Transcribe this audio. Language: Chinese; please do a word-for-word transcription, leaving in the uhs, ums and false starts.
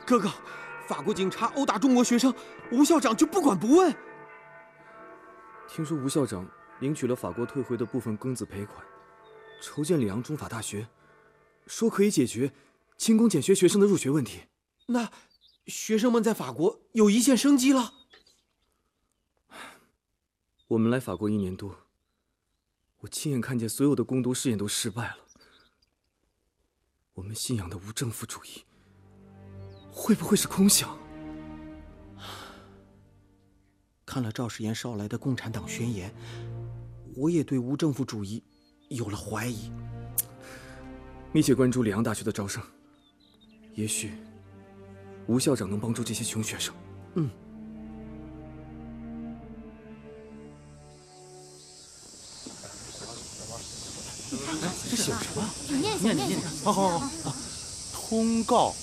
哥哥，法国警察殴打中国学生，吴校长就不管不问。 听说吴校长领取了法国退回的部分庚子赔款，筹建里昂中法大学，说可以解决勤工俭学学生的入学问题。 那学生们在法国有一线生机了。 我们来法国一年多，我亲眼看见所有的攻读试验都失败了。我们信仰的无政府主义，会不会是空想？ 看了赵世炎捎来的《共产党宣言》，我也对无政府主义有了怀疑。 密切关注里昂大学的招生，也许吴校长能帮助这些穷学生。 嗯。 哎，这写的什么？ 你念一下，念一下。 好好好，通告。